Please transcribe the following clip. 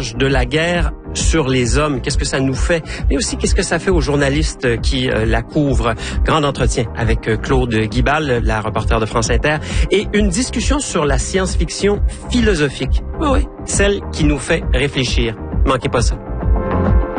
l'image de la guerre sur les hommes, qu'est-ce que ça nous fait, mais aussi qu'est-ce que ça fait aux journalistes qui la couvrent. Grand entretien avec Claude Guibal, la reporter de France Inter, et une discussion sur la science-fiction philosophique. Oui, celle qui nous fait réfléchir. Manquez pas ça.